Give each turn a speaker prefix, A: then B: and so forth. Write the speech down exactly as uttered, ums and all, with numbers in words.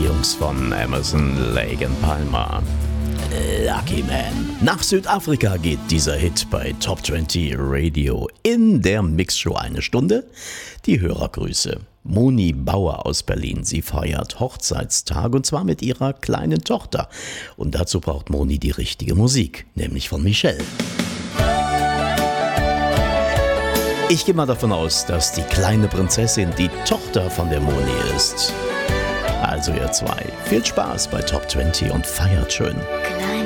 A: Jungs von Emerson, Lake and Palmer. Lucky Man. Nach Südafrika geht dieser Hit bei Top zwanzig Radio. In der Mixshow eine Stunde. Die Hörergrüße. Moni Bauer aus Berlin. Sie feiert Hochzeitstag und zwar mit ihrer kleinen Tochter. Und dazu braucht Moni die richtige Musik, nämlich von Michelle. Ich gehe mal davon aus, dass die kleine Prinzessin die Tochter von der Moni ist. Also ihr zwei, viel Spaß bei Top zwanzig und feiert schön.
B: Klein